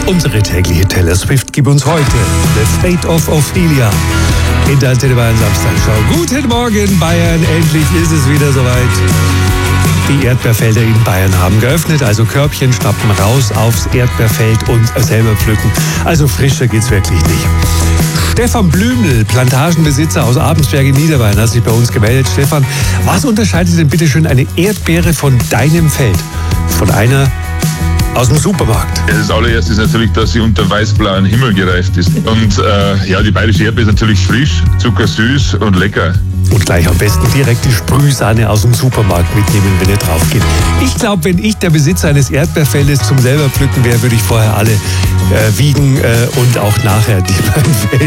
Unsere tägliche Taylor Swift gibt uns heute The Fate of Ophelia in der Antenne Bayern Samstagschau. Guten Morgen Bayern, endlich ist es wieder soweit. Die Erdbeerfelder in Bayern haben geöffnet, also Körbchen schnappen raus aufs Erdbeerfeld und selber pflücken. Also frischer geht's wirklich nicht. Stefan Blümel, Plantagenbesitzer aus Abensberg in Niederbayern, hat sich bei uns gemeldet. Stefan, was unterscheidet denn bitte schön eine Erdbeere von deinem Feld? Von einer aus dem Supermarkt? Ja, das allererste ist natürlich, dass sie unter weiß-blauen Himmel gereift ist. Und die bayerische Erdbeere ist natürlich frisch, zuckersüß und lecker. Und gleich am besten direkt die Sprühsahne aus dem Supermarkt mitnehmen, wenn ihr drauf geht. Ich glaube, wenn ich der Besitzer eines Erdbeerfeldes zum selber pflücken wäre, würde ich vorher alle wiegen und auch nachher die beim Feld